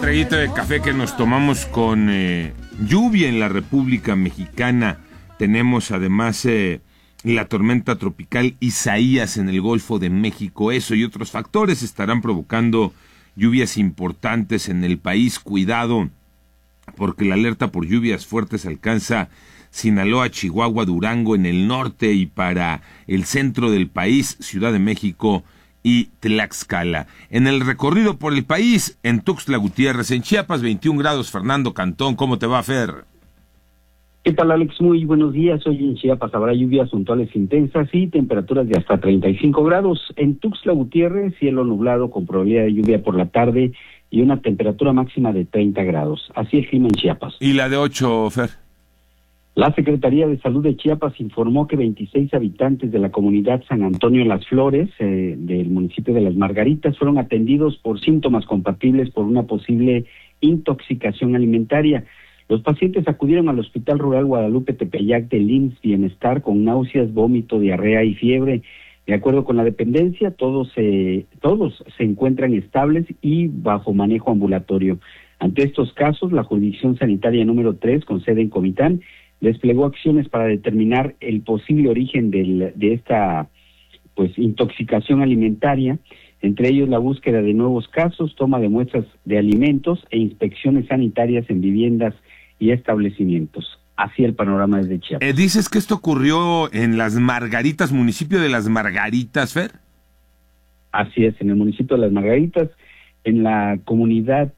traguito de café que nos tomamos con lluvia en la República Mexicana. Tenemos además la tormenta tropical Isaías en el Golfo de México. Eso y otros factores estarán provocando lluvias importantes en el país. Cuidado, porque la alerta por lluvias fuertes alcanza Sinaloa, Chihuahua, Durango en el norte y para el centro del país, Ciudad de México y Tlaxcala. En el recorrido por el país, en Tuxtla Gutiérrez, en Chiapas, 21 grados. Fernando Cantón, ¿cómo te va, Fer? ¿Qué tal, Alex? Muy buenos días. Hoy en Chiapas habrá lluvias puntuales intensas y temperaturas de hasta 35 grados. En Tuxtla Gutiérrez, cielo nublado con probabilidad de lluvia por la tarde y una temperatura máxima de 30 grados. Así el clima en Chiapas. ¿Y la de 8, Fer? La Secretaría de Salud de Chiapas informó que 26 habitantes de la comunidad San Antonio Las Flores, del municipio de Las Margaritas, fueron atendidos por síntomas compatibles por una posible intoxicación alimentaria. Los pacientes acudieron al Hospital Rural Guadalupe Tepeyac del IMSS Bienestar con náuseas, vómito, diarrea y fiebre. De acuerdo con la dependencia, todos se encuentran estables y bajo manejo ambulatorio. Ante estos casos, la jurisdicción sanitaria número 3, con sede en Comitán, desplegó acciones para determinar el posible origen de esta intoxicación alimentaria, entre ellos la búsqueda de nuevos casos, toma de muestras de alimentos e inspecciones sanitarias en viviendas y establecimientos. Así el panorama desde Chiapas. ¿Dices que esto ocurrió en Las Margaritas, municipio de Las Margaritas, Fer? Así es, en el municipio de Las Margaritas, en la comunidad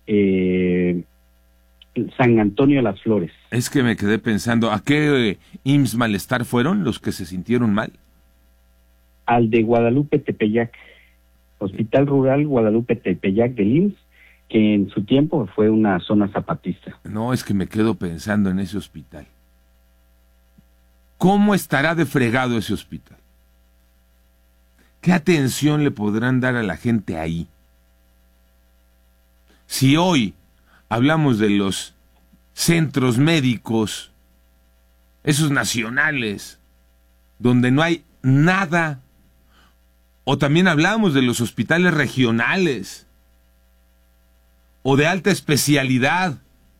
San Antonio Las Flores. Es que me quedé pensando, ¿a qué IMSS Malestar fueron los que se sintieron mal? Al de Guadalupe Tepeyac, Hospital Rural Guadalupe Tepeyac del IMSS, que en su tiempo fue una zona zapatista. No, es que me quedo pensando en ese hospital. ¿Cómo estará de fregado ese hospital? ¿Qué atención le podrán dar a la gente ahí? Si hoy hablamos de los centros médicos, esos nacionales, donde no hay nada, o también hablamos de los hospitales regionales, o de alta especialidad,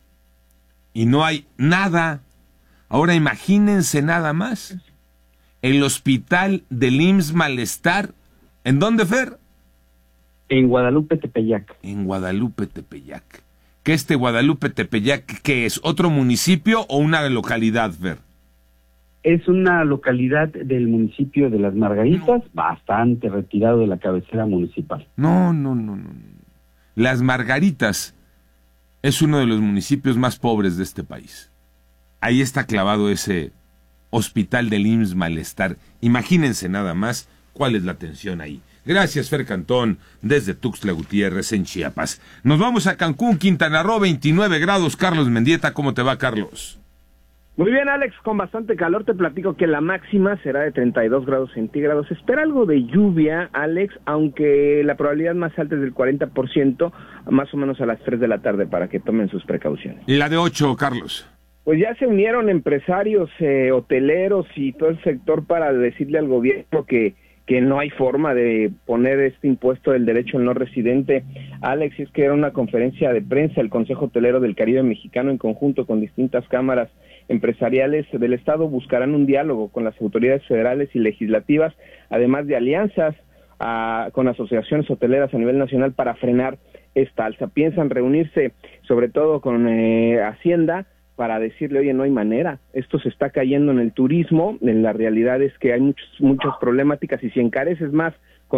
y no hay nada. Ahora imagínense nada más, el hospital del IMSS Malestar, ¿en dónde, Fer? En Guadalupe Tepeyac. En Guadalupe Tepeyac. ¿Qué Guadalupe Tepeyac, qué es? ¿Otro municipio o una localidad, Fer? Es una localidad del municipio de Las Margaritas, bastante retirado de la cabecera municipal. No. Las Margaritas es uno de los municipios más pobres de este país. Ahí está clavado ese hospital del IMSS Malestar. Imagínense nada más cuál es la atención ahí. Gracias, Fer Cantón, desde Tuxtla Gutiérrez, en Chiapas. Nos vamos a Cancún, Quintana Roo, 29 grados. Carlos Mendieta, ¿cómo te va, Carlos? Muy bien, Alex, con bastante calor. Te platico que la máxima será de 32 grados centígrados. Espera algo de lluvia, Alex, aunque la probabilidad más alta es del 40%, más o menos a las 3 de la tarde, para que tomen sus precauciones. ¿Y la de 8, Carlos? Pues ya se unieron empresarios, hoteleros y todo el sector para decirle al gobierno que no hay forma de poner este impuesto del derecho al no residente. Alex, es que era una conferencia de prensa, el Consejo Hotelero del Caribe Mexicano, en conjunto con distintas cámaras empresariales del Estado, buscarán un diálogo con las autoridades federales y legislativas, además de alianzas con asociaciones hoteleras a nivel nacional para frenar esta alza. Piensan reunirse sobre todo con Hacienda para decirle, oye, no hay manera, esto se está cayendo en el turismo, en la realidad es que hay muchas problemáticas, y si encareces más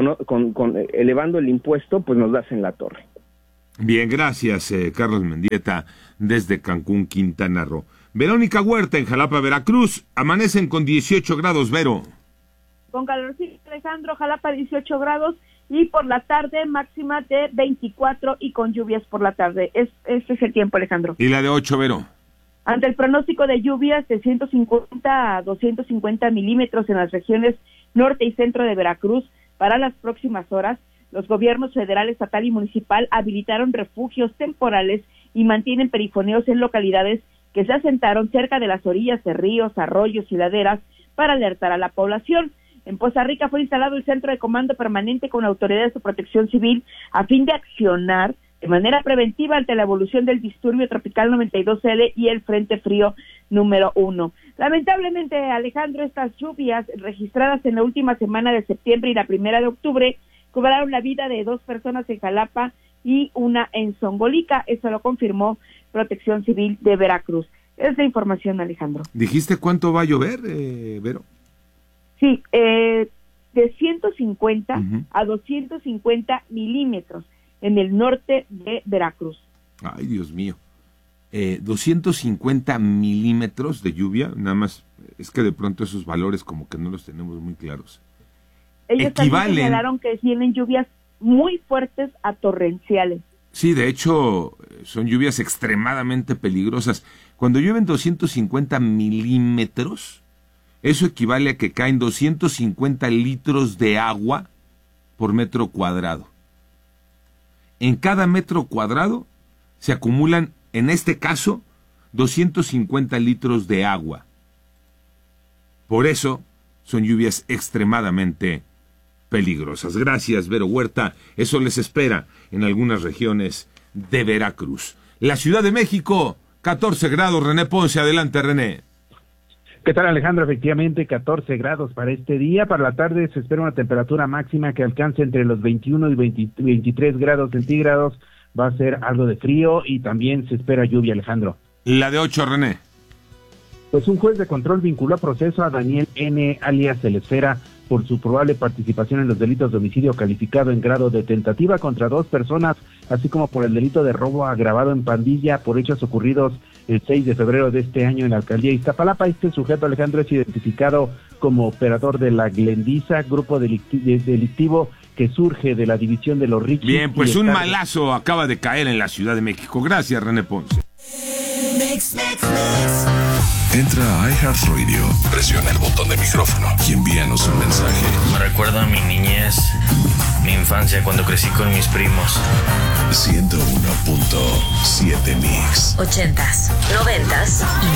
elevando el impuesto, pues nos das en la torre. Bien, gracias, Carlos Mendieta, desde Cancún, Quintana Roo. Verónica Huerta, en Jalapa, Veracruz, amanecen con 18 grados, Vero. Con calorcito, Alejandro, Jalapa 18 grados, y por la tarde máxima de 24 y con lluvias por la tarde. Este es el tiempo, Alejandro. ¿Y la de 8, Vero? Ante el pronóstico de lluvias de 150 a 250 milímetros en las regiones norte y centro de Veracruz para las próximas horas, los gobiernos federal, estatal y municipal habilitaron refugios temporales y mantienen perifoneos en localidades que se asentaron cerca de las orillas de ríos, arroyos y laderas para alertar a la población. En Poza Rica fue instalado el Centro de Comando Permanente con autoridades de protección civil a fin de accionar de manera preventiva ante la evolución del disturbio tropical 92L y el frente frío número 1. Lamentablemente, Alejandro, estas lluvias registradas en la última semana de septiembre y la primera de octubre cobraron la vida de 2 personas en Jalapa y una en Zongolica. Eso lo confirmó Protección Civil de Veracruz. Es la información, Alejandro. ¿Dijiste cuánto va a llover, Vero? Sí, de 150 a 250 milímetros en el norte de Veracruz. Ay, Dios mío. 250 milímetros de lluvia, nada más, es que de pronto esos valores como que no los tenemos muy claros. Ellos también señalaron que tienen lluvias muy fuertes a torrenciales. Sí, de hecho, son lluvias extremadamente peligrosas. Cuando llueven 250 milímetros, eso equivale a que caen 250 litros de agua por metro cuadrado. En cada metro cuadrado se acumulan, en este caso, 250 litros de agua. Por eso son lluvias extremadamente peligrosas. Gracias, Vero Huerta. Eso les espera en algunas regiones de Veracruz. La Ciudad de México, 14 grados. René Ponce, adelante, René. ¿Qué tal, Alejandro? Efectivamente, 14 grados para este día. Para la tarde se espera una temperatura máxima que alcance entre los 21 y 23 grados centígrados. Va a ser algo de frío y también se espera lluvia, Alejandro. La de 8, René. Pues un juez de control vinculó a proceso a Daniel N., alias El Esfera, por su probable participación en los delitos de homicidio calificado en grado de tentativa contra 2 personas, así como por el delito de robo agravado en pandilla por hechos ocurridos el 6 de febrero de este año en la alcaldía de Iztapalapa. Este sujeto, Alejandro, es identificado como operador de la Glendiza, grupo delictivo que surge de la división de los Richis. Bien, pues un malazo acaba de caer en la Ciudad de México. Gracias, René Ponce. Entra a iHeartRadio, presiona el botón de micrófono y envíanos un mensaje. Me recuerda a mi niñez, mi infancia cuando crecí con mis primos. 101.7 Mix. 80s, 90s y